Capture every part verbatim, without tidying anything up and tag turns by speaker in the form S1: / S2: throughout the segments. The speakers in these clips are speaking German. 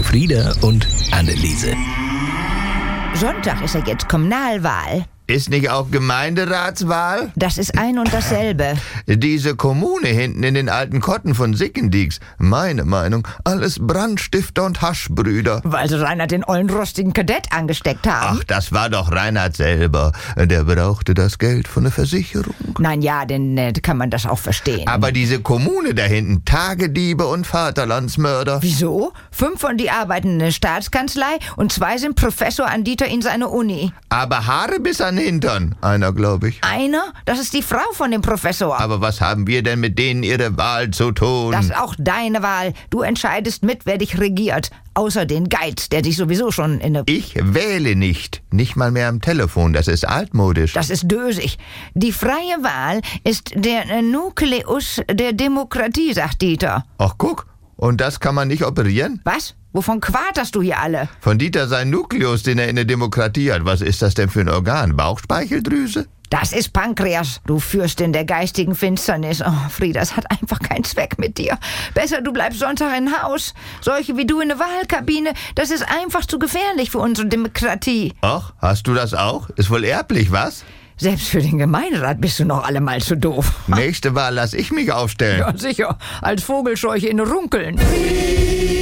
S1: Frieda und Anneliese.
S2: Sonntag ist ja jetzt Kommunalwahl.
S3: Ist nicht auch Gemeinderatswahl?
S2: Das ist ein und dasselbe.
S3: Diese Kommune hinten in den alten Kotten von Sickendieks, meine Meinung, alles Brandstifter und Haschbrüder.
S2: Weil sie Reinhard den ollen rostigen Kadett angesteckt haben.
S3: Ach, das war doch Reinhard selber. Der brauchte das Geld von der Versicherung.
S2: Nein, ja, denn äh, kann man das auch verstehen.
S3: Aber diese Kommune da hinten, Tagediebe und Vaterlandsmörder.
S2: Wieso? Fünf von die arbeiten in der Staatskanzlei und zwei sind Professor an Dieter in seiner Uni.
S3: Aber Haare bis an Hintern, einer, glaube ich.
S2: Einer? Das ist die Frau von dem Professor.
S3: Aber was haben wir denn mit denen ihre Wahl zu tun?
S2: Das ist auch deine Wahl. Du entscheidest mit, wer dich regiert. Außer den Geiz, der dich sowieso schon in der...
S3: Ich wähle nicht. Nicht mal mehr am Telefon. Das ist altmodisch.
S2: Das ist dösig. Die freie Wahl ist der äh, Nukleus der Demokratie, sagt Dieter.
S3: Ach, guck. Und das kann man nicht operieren?
S2: Was? Wovon quaterst du hier alle?
S3: Von Dieter sein Nukleus, den er in der Demokratie hat. Was ist das denn für ein Organ? Bauchspeicheldrüse?
S2: Das ist Pankreas, du Fürstin der geistigen Finsternis. Oh, Frieda, es hat einfach keinen Zweck mit dir. Besser, du bleibst Sonntag in Haus. Solche wie du in der Wahlkabine, das ist einfach zu gefährlich für unsere Demokratie.
S3: Ach, hast du das auch? Ist wohl erblich, was?
S2: Selbst für den Gemeinderat bist du noch allemal zu doof.
S3: Nächste Wahl lass ich mich aufstellen.
S2: Ja, sicher. Als Vogelscheuche in Runkeln.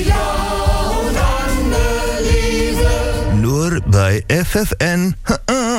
S3: Nur bei F F N.